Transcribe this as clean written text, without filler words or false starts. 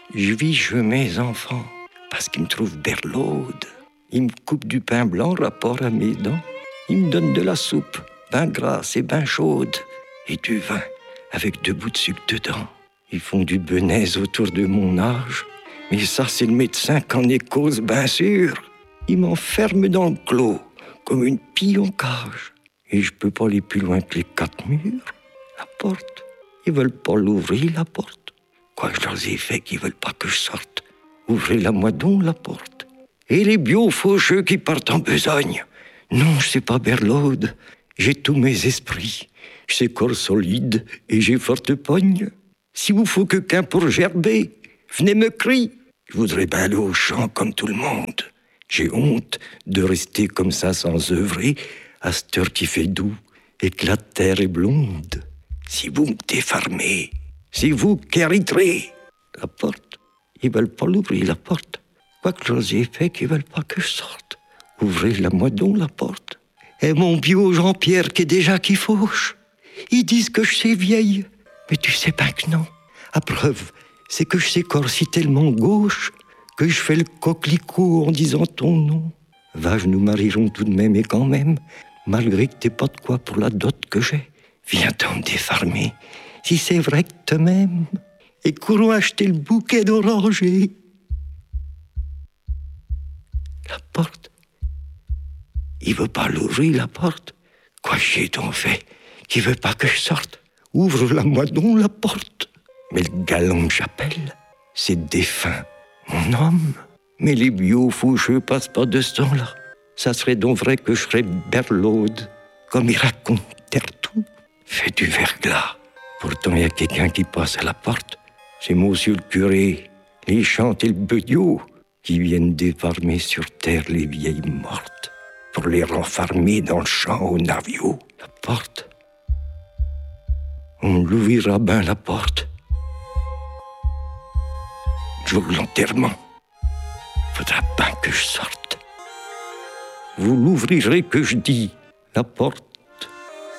Je vis chez mes enfants parce qu'ils me trouvent berlaude. Ils me coupent du pain blanc rapport à mes dents. Ils me donnent de la soupe, ben grasse et ben chaude, et du vin avec 2 bouts de sucre dedans. Ils font du benaise autour de mon âge, mais ça c'est le médecin qu'en est cause, bien sûr. Il m'enferme dans le clos, comme une pie en cage. Et je peux pas aller plus loin que les 4 murs. La porte, ils veulent pas l'ouvrir, la porte. Quoi que je leur ai fait qu'ils veulent pas que je sorte. Ouvrez-la moi donc, la porte. Et les bio-faucheux qui partent en besogne. Non, je sais pas berlaude, j'ai tous mes esprits. Je sais corps solide et j'ai forte pogne. Si vous faut quelqu'un pour gerber, venez me crier. Je voudrais bien aller au champ comme tout le monde. J'ai honte de rester comme ça sans œuvrer à cette heure qui fait doux et que la terre est blonde. Si vous me défarmez, c'est vous qui hériterez. La porte, ils veulent pas l'ouvrir, la porte. Quoi que j'ose ai fait qu'ils veulent pas que je sorte. Ouvrez-la-moi donc, la porte. Et mon bio Jean-Pierre qui est déjà qui fauche. Ils disent que je suis vieille, mais tu sais pas que non. À preuve, c'est que je sais corps si tellement gauche que je fais le coquelicot en disant ton nom. Va, nous marierons tout de même et quand même, malgré que t'aies pas de quoi pour la dot que j'ai. Viens t'en me défarmer, si c'est vrai que te m'aimes, et courons acheter le bouquet d'orangers. La porte, il veut pas l'ouvrir, la porte. Quoi j'ai donc fait qui veut pas que je sorte? Ouvre-la-moi donc, la porte. Mais le galant que j'appelle, c'est défunt, mon homme. Mais les bio-faucheux passent pas de ce temps-là. Ça serait donc vrai que je serais berlaude, comme ils racontèrent tout. Fais du verglas. Pourtant, il y a quelqu'un qui passe à la porte. C'est monsieur le curé, les chantes et le bedio, qui viennent défarmer sur terre les vieilles mortes, pour les renfarmer dans le champ au navio. La porte, on l'ouvrira bien, la porte. Jour de l'enterrement, faudra bien que je sorte. Vous l'ouvrirez que je dis, la porte.